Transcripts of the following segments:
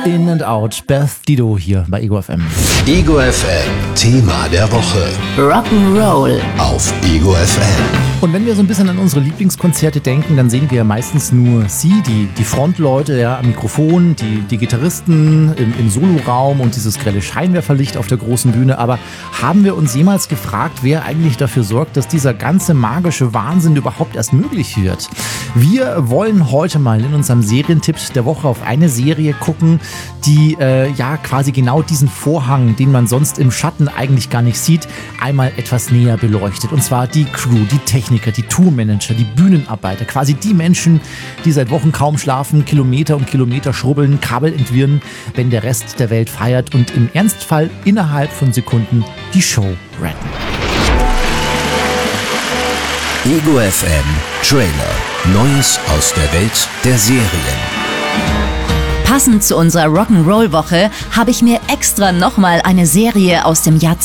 In and Out. Beth Dido hier bei Ego FM. Ego FM, Thema der Woche. Rock'n'Roll. Auf Ego FM. Und wenn wir so ein bisschen an unsere Lieblingskonzerte denken, dann sehen wir ja meistens nur sie, die Frontleute, ja, am Mikrofon, die Gitarristen im Soloraum und dieses grelle Scheinwerferlicht auf der großen Bühne. Aber haben wir uns jemals gefragt, wer eigentlich dafür sorgt, dass dieser ganze magische Wahnsinn überhaupt erst möglich wird? Wir wollen heute mal in unserem Serientipp der Woche auf eine Serie gucken, die quasi genau diesen Vorhang, den man sonst im Schatten eigentlich gar nicht sieht, einmal etwas näher beleuchtet. Und zwar die Crew, die Techniker, die Tourmanager, die Bühnenarbeiter, quasi die Menschen, die seit Wochen kaum schlafen, Kilometer um Kilometer schrubbeln, Kabel entwirren, wenn der Rest der Welt feiert und im Ernstfall innerhalb von Sekunden die Show retten. Ego FM Trailer. Neues aus der Welt der Serien. Passend zu unserer Rock'n'Roll-Woche habe ich mir extra nochmal eine Serie aus dem Jahr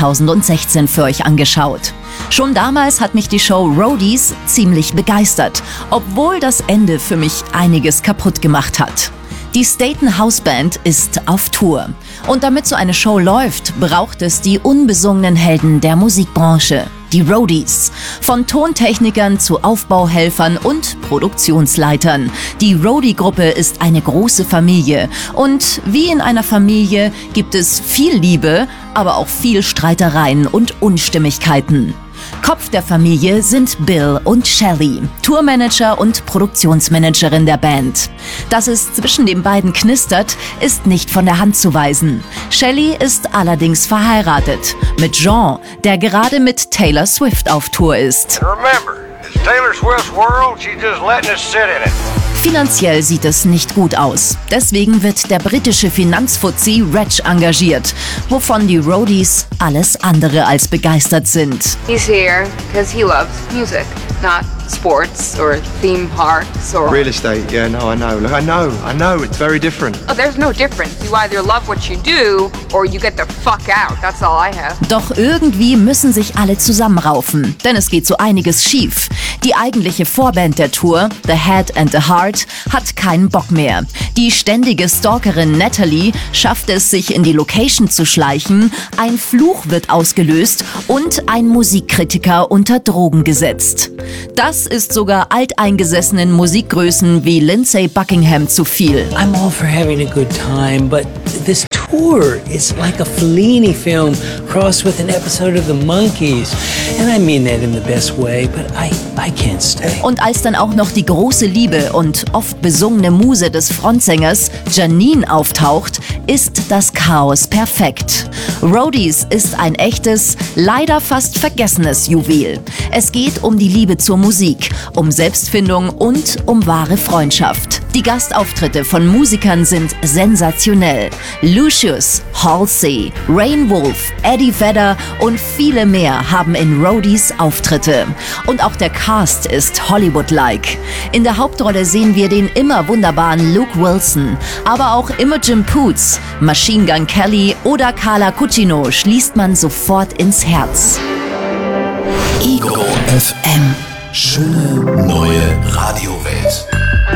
2016 für euch angeschaut. Schon damals hat mich die Show Roadies ziemlich begeistert, obwohl das Ende für mich einiges kaputt gemacht hat. Die Staten House Band ist auf Tour. Und damit so eine Show läuft, braucht es die unbesungenen Helden der Musikbranche, die Roadies. Von Tontechnikern zu Aufbauhelfern und Produktionsleitern. Die Roadie-Gruppe ist eine große Familie. Und wie in einer Familie gibt es viel Liebe, aber auch viel Streitereien und Unstimmigkeiten. Kopf der Familie sind Bill und Shelley, Tourmanager und Produktionsmanagerin der Band. Dass es zwischen den beiden knistert, ist nicht von der Hand zu weisen. Shelley ist allerdings verheiratet mit Jean, der gerade mit Taylor Swift auf Tour ist. Remember, it's Taylor Swift's world, she's just letting us sit in it. Finanziell sieht es nicht gut aus. Deswegen wird der britische Finanzfuzzi Reg engagiert, wovon die Roadies alles andere als begeistert sind. He's here because he loves music, not sports or theme parks or... Real estate, yeah, no, I know. Look, I know, it's very different. Oh, there's no difference. You either love what you do or you get the fuck out. That's all I have. Doch irgendwie müssen sich alle zusammenraufen, denn es geht so einiges schief. Die eigentliche Vorband der Tour, The Head and the Heart, hat keinen Bock mehr. Die ständige Stalkerin Natalie schafft es, sich in die Location zu schleichen, ein Fluch wird ausgelöst und ein Musikkritiker unter Drogen gesetzt. Das ist sogar alteingesessenen Musikgrößen wie Lindsey Buckingham zu viel. I'm all for having a good time, but this tour is like a Fellini film crossed with an episode of The Monkees. And I mean that in the best way, but I can't stay. Und als dann auch noch die große Liebe und oft besungene Muse des Frontsängers Janine auftaucht, ist das Chaos perfekt. Roadies ist ein echtes, leider fast vergessenes Juwel. Es geht um die Liebe zur Musik, um Selbstfindung und um wahre Freundschaft. Die Gastauftritte von Musikern sind sensationell. Lucius, Halsey, Rain Wolf, Eddie Vedder und viele mehr haben in Roadies Auftritte. Und auch der Cast ist Hollywood-like. In der Hauptrolle sehen wir den immer wunderbaren Luke Wilson, aber auch Imogen Poots, Machine Gun Kelly oder Carla Cucino schließt man sofort ins Herz. Ego FM. Schöne neue Radiowelt.